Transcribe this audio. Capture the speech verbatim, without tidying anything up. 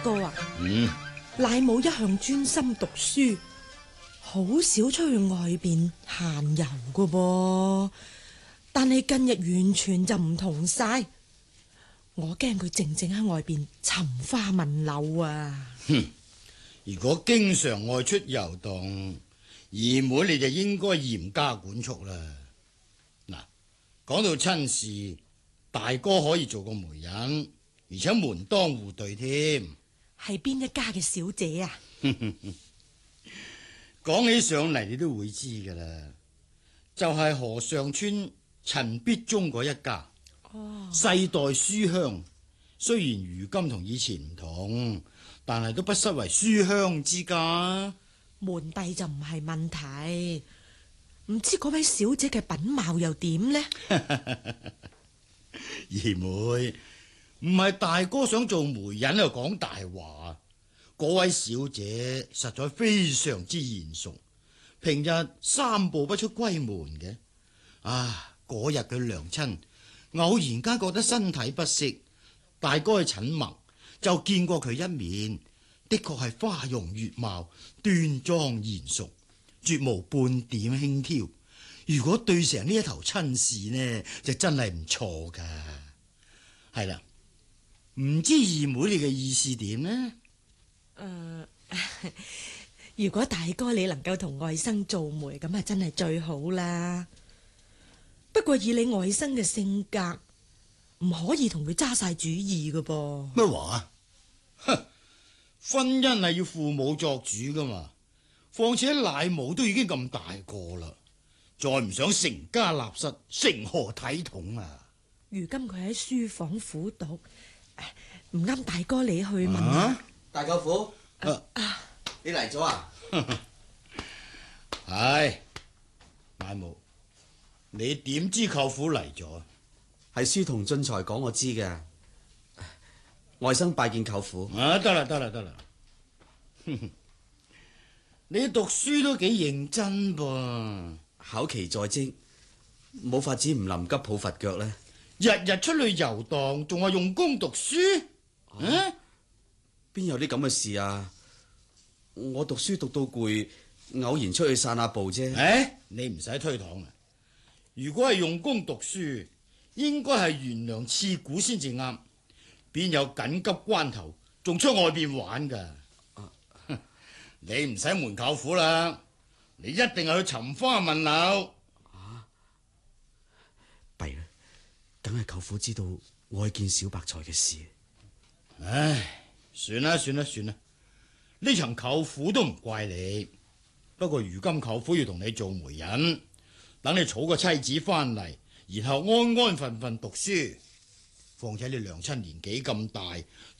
哥啊， 嗯， 賴母一向專心讀書，好少出去外邊閒遊噶噃。但係近日完全就唔同晒，我驚佢靜靜喺外邊尋花問柳啊！ 哼，如果經常外出遊蕩，二妹你就應該嚴加管束啦。嗱，講到親事，大哥可以做個媒人，而且門當戶對添。 係邊一家嘅小姐啊？ 講起上嚟你都會知噶啦，就係、是、河上村陳必忠嗰一家。 哦， 世代書香，雖然如今同以前唔同，但係都不失為書香之家。 門第就唔係問題，唔知嗰位小姐嘅品貌又點呢？ 二妹，唔係大哥想做媒人就講大話，嗰位小姐實在非常之賢淑，平日三步不出閨門嘅。啊，嗰日佢娘親偶然間覺得身體不適，大哥去診脈就見過佢一面，的確係花容月貌，端莊賢淑，絕無半點輕佻。如果對成呢一頭親事呢，就真係唔錯噶。係啦，唔知二妹你嘅意思點呢？ 誒、呃，如果大哥你能夠同外甥做媒，咁啊真係最好啦。不過以你外甥嘅性格，唔可以同佢揸晒主意噶噃。 咩話？哼，婚姻係要父母作主噶嘛。況且賴母都已經咁大個啦，再唔想成家立室，成何體統啊？ 如今佢喺書房苦讀，唔啱大哥你去問下。 啊， 大舅父， 啊啊、你嚟咗啊？ 係賴母，你點知舅父嚟咗？ 係書童進才講我知嘅。外甥拜見舅父。 啊，得啦得啦得啦，你讀書都幾認真噃。 考期在即，冇法子唔臨急抱佛腳呢。 日日出去遊蕩，仲話用功讀書？嗯、啊， 邊有啲咁嘅事啊？我讀書讀到攰，偶然出去散下步啫。 誒，你唔使推搪啊！如果係用功讀書，應該係懸梁刺股先至啱，邊有緊急關頭仲出外邊玩噶？啊、你唔使瞞舅父啦，你一定係去尋花問柳。 啊，弊啦，梗係舅父知道我去見小白菜嘅事。 唉，算啦算啦算啦，呢層舅父都唔怪你。不過如今舅父要同你做媒人，等你娶個妻子翻嚟，然後安安分分讀書。況且你娘親年紀咁大，